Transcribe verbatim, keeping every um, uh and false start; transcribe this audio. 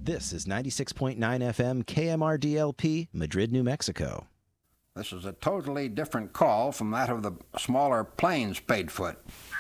This is ninety-six point nine F M K M R D L P, Madrid, New Mexico. This is a totally different call from that of the smaller plain spadefoot.